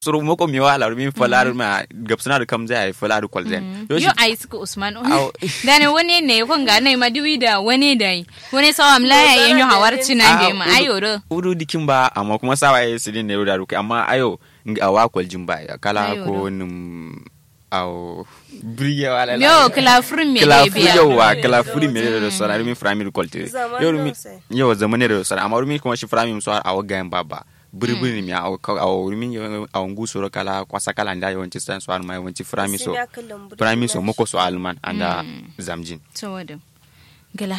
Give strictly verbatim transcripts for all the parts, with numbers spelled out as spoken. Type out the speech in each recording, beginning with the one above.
suru mo ko mi wala rumin falar ma gabsana da kam zai falar kwalzen yo ai suka usman dane wani ne ko ga nai madiwi da wani dai wani sawa mlaya yin yo hawar cinan da ma ayo do udu dikin ba amma kuma sawa yayi sidin ne da rukai amma ayo a wa kwaljin ba kala ko nim aw briye wala yo kala furin me kala furin yo wa kala furin me da sara rumin framil kwalte yo rumin yo zamane da sara amma rumin kuma shi framil so a wagan baba burburi mi a rumin a ngu soro kala kwasa kala nda yawanci san so alma yawanci frami so frami so moko so alman anda zamjin to wada gala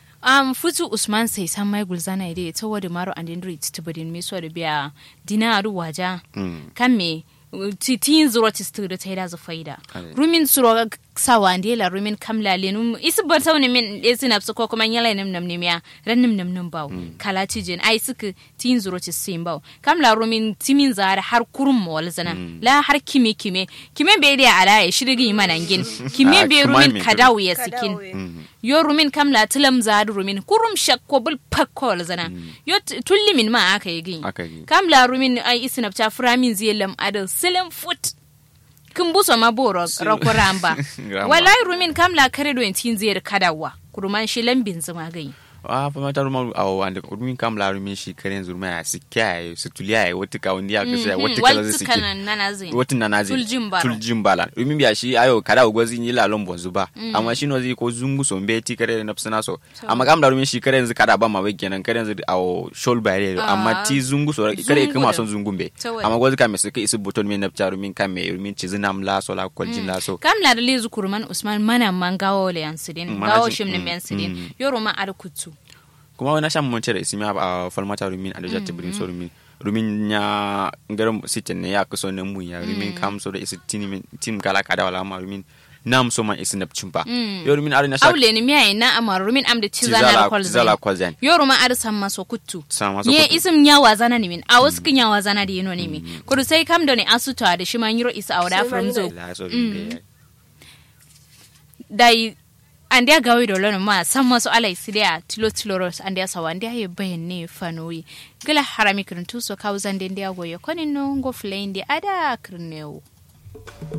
um futu usman sai san mai gulzana ide to wada maro and indrit to badin me so da biya dinaru waja kan me titin zuro tistu da taida za faida rumin suro sawa ndela rumin kamla lenum isu bar tawne min esina su ko kuma yala nim nam nimiya rannim nam nam baw kala tijin ai suka tin zuro tisim baw kamla rumin timin zara har kurum mol zana la har kime kime kime be da ala ya shirgi manangin kime be rumin kadawu ya sikin yo rumin kamla tilam zadu rumin kurum shakko bul pakkol zana yo tulli min ma aka yi kamla rumin ai isina ta framin zielam adal selam foot kumbuso maboro rakoramba wallahi rumin kamla kare do tin ziyar kadawa kuruman shi lambin zuma gai ah fa mata ruman awo wanda rumin kamla rumin shi karen zurma ya sikai su tuliya wata ka wanda ya kasa wata kala zai siki wata nanazi tuljimbala rumin biya shi ayo kada gozi ni la lombo zuba amma shi no zai ko zungu so mbeti kare na psana so amma kamla rumin shi karen zai kada ba ma bai kenan karen zai awo shol bare amma ti zungu so kare kuma son zungumbe amma gozi ka me suka isu buton me na pcha rumin kame rumin ci zinam la so la koljin la so kamla da lezu kurman usman mana mangawo le yansidin gawo shimne men sidin yoro ma arkutu kuma wani shan mun cire isimi a falmata rumin a dajata birin so rumin rumin ya ngaram sitin ne ya kaso ne mun ya rumin kam so da isi tin tim kala kada wala ma rumin nam so man isi napchimpa yo rumin arina sha aule ni miya ina amma rumin am da cizana kwalzan kwalzan yo rumin ar samma so kuttu ye isim nya wazana ni min a wasu kin ya wazana da yino ni mi kudu sai kam da ne asuta da shi man yiro isa awda from zo dai andia gawi do lono ma samma so alai sidia tilo tilo ros andia sawa andia ye bayne fanoi gala harami kirntu so kauzan dendia goyo konino ngo flendi ada kirnewo